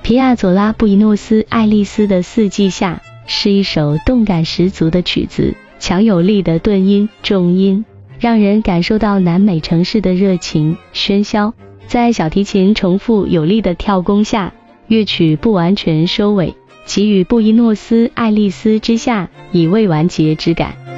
皮亚佐拉布宜诺斯艾利斯的四季夏是一首动感十足的曲子，强有力的顿音、重音，让人感受到南美城市的热情、喧嚣。在小提琴重复有力的跳弓下，乐曲不完全收尾，给予布宜诺斯艾利斯之夏以未完结之感。